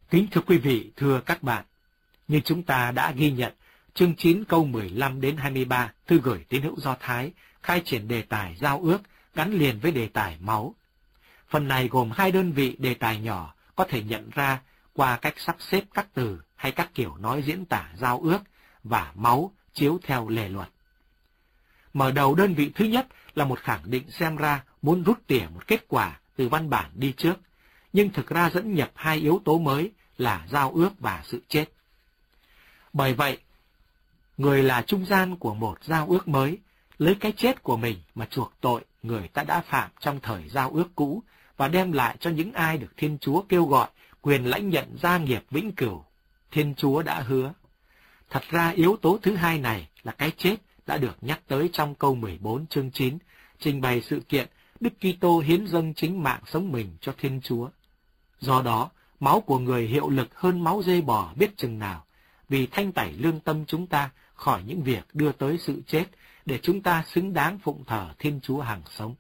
Kính thưa quý vị, thưa các bạn, như chúng ta đã ghi nhận, chương 9 câu 15 đến 23 thư gửi tín hữu Do Thái khai triển đề tài giao ước gắn liền với đề tài máu. Phần này gồm hai đơn vị đề tài nhỏ có thể nhận ra qua cách sắp xếp các từ hay các kiểu nói diễn tả giao ước và máu chiếu theo lề luật. Mở đầu đơn vị thứ nhất là một khẳng định xem ra muốn rút tỉa một kết quả từ văn bản đi trước, nhưng thực ra dẫn nhập hai yếu tố mới là giao ước và sự chết. Bởi vậy, người là trung gian của một giao ước mới, lấy cái chết của mình mà chuộc tội người ta đã phạm trong thời giao ước cũ và đem lại cho những ai được Thiên Chúa kêu gọi quyền lãnh nhận gia nghiệp vĩnh cửu Thiên Chúa đã hứa. Thật ra yếu tố thứ hai này là cái chết đã được nhắc tới trong câu 14 chương 9, trình bày sự kiện Đức Kitô hiến dâng chính mạng sống mình cho Thiên Chúa. Do đó, máu của người hiệu lực hơn máu dê bò biết chừng nào, vì thanh tẩy lương tâm chúng ta khỏi những việc đưa tới sự chết, để chúng ta xứng đáng phụng thờ Thiên Chúa hằng sống.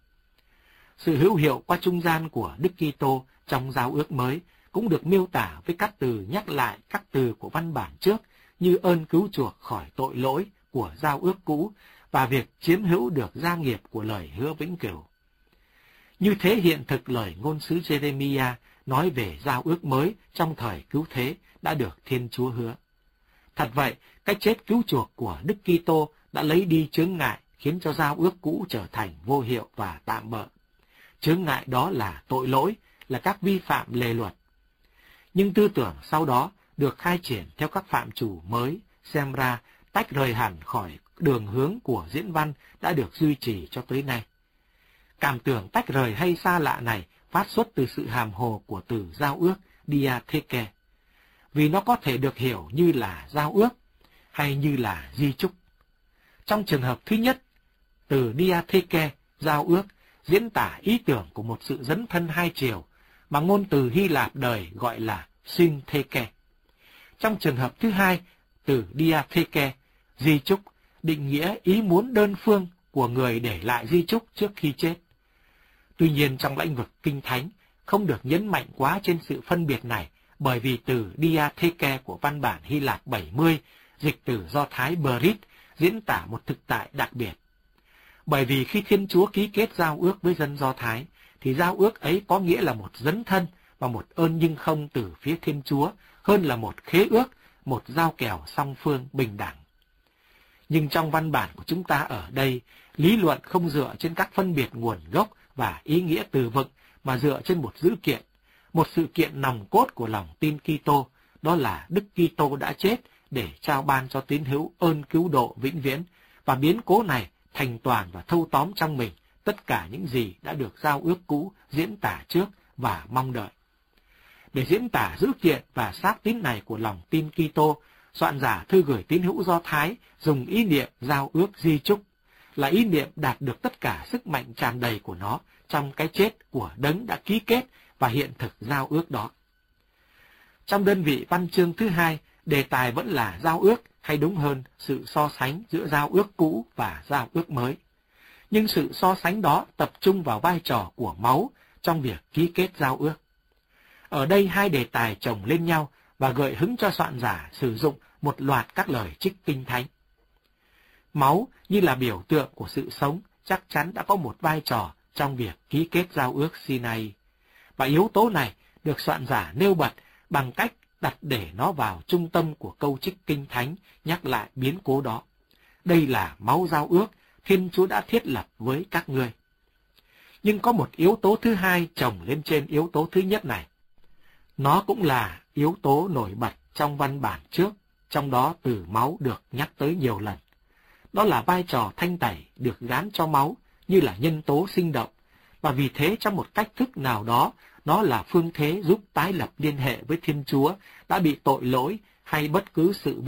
Sự hữu hiệu qua trung gian của Đức Kitô trong giao ước mới cũng được miêu tả với các từ nhắc lại các từ của văn bản trước, như ơn cứu chuộc khỏi tội lỗi của giao ước cũ và việc chiếm hữu được gia nghiệp của lời hứa vĩnh cửu. Như thế hiện thực lời ngôn sứ Giê-rê-mi-a nói về giao ước mới trong thời cứu thế đã được Thiên Chúa hứa. Thật vậy, cái chết cứu chuộc của Đức Kitô đã lấy đi chướng ngại khiến cho giao ước cũ trở thành vô hiệu và tạm bợ. Chướng ngại đó là tội lỗi, là các vi phạm lề luật. Nhưng tư tưởng sau đó được khai triển theo các phạm chủ mới, xem ra tách rời hẳn khỏi đường hướng của diễn văn đã được duy trì cho tới nay. Cảm tưởng tách rời hay xa lạ này phát xuất từ sự hàm hồ của từ giao ước diatheke, vì nó có thể được hiểu như là giao ước hay như là di chúc. Trong trường hợp thứ nhất, từ diatheke, giao ước, diễn tả ý tưởng của một sự dấn thân hai chiều mà ngôn từ Hy Lạp đời gọi là syntheke. Trong trường hợp thứ hai, từ diatheke, di chúc, định nghĩa ý muốn đơn phương của người để lại di chúc trước khi chết. Tuy nhiên trong lĩnh vực kinh thánh không được nhấn mạnh quá trên sự phân biệt này, bởi vì từ diatheke của văn bản Hy Lạp 70, dịch từ Do Thái Brit, diễn tả một thực tại đặc biệt. Bởi vì khi Thiên Chúa ký kết giao ước với dân Do Thái, thì giao ước ấy có nghĩa là một dấn thân và một ơn nhưng không từ phía Thiên Chúa, hơn là một khế ước, một giao kèo song phương bình đẳng. Nhưng trong văn bản của chúng ta ở đây, lý luận không dựa trên các phân biệt nguồn gốc và ý nghĩa từ vựng, mà dựa trên một sự kiện nòng cốt của lòng tin Kitô, đó là Đức Kitô đã chết để trao ban cho tín hữu ơn cứu độ vĩnh viễn, và biến cố này thành toàn và thâu tóm trong mình tất cả những gì đã được giao ước cũ diễn tả trước và mong đợi. Để diễn tả dữ kiện và xác tín này của lòng tin Kitô, soạn giả thư gửi tín hữu Do Thái dùng ý niệm giao ước di chúc, là ý niệm đạt được tất cả sức mạnh tràn đầy của nó trong cái chết của đấng đã ký kết và hiện thực giao ước đó. Trong đơn vị văn chương thứ hai, đề tài vẫn là giao ước, hay đúng hơn, sự so sánh giữa giao ước cũ và giao ước mới. Nhưng sự so sánh đó tập trung vào vai trò của máu trong việc ký kết giao ước. Ở đây hai đề tài chồng lên nhau và gợi hứng cho soạn giả sử dụng một loạt các lời trích kinh thánh. Máu như là biểu tượng của sự sống chắc chắn đã có một vai trò trong việc ký kết giao ước Sinai. Và yếu tố này được soạn giả nêu bật bằng cách đặt để nó vào trung tâm của câu trích kinh thánh nhắc lại biến cố đó. Đây là máu giao ước Thiên Chúa đã thiết lập với các ngươi. Nhưng có một yếu tố thứ hai chồng lên trên yếu tố thứ nhất này. Nó cũng là yếu tố nổi bật trong văn bản trước, trong đó từ máu được nhắc tới nhiều lần. Đó là vai trò thanh tẩy được gán cho máu như là nhân tố sinh động, và vì thế trong một cách thức nào đó, nó là phương thế giúp tái lập liên hệ với Thiên Chúa đã bị tội lỗi hay bất cứ sự